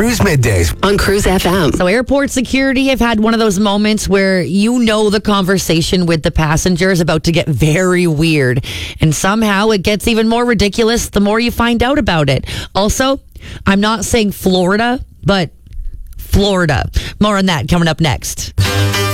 Cruise Middays on Cruise FM. So airport security have had one of those moments where the conversation with the passenger is about to get very weird. And somehow it gets even more ridiculous the more you find out about it. Also, I'm not saying Florida, but Florida. More on that coming up next.